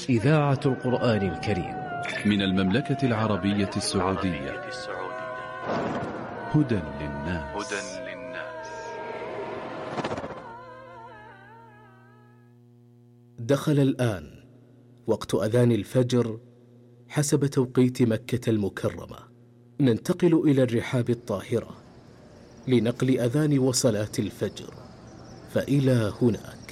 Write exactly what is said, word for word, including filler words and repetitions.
إذاعة القرآن الكريم من المملكة العربية السعودية. هدى للناس. دخل الآن وقت أذان الفجر حسب توقيت مكة المكرمة. ننتقل إلى الرحاب الطاهرة لنقل أذان وصلاة الفجر، فإلى هناك.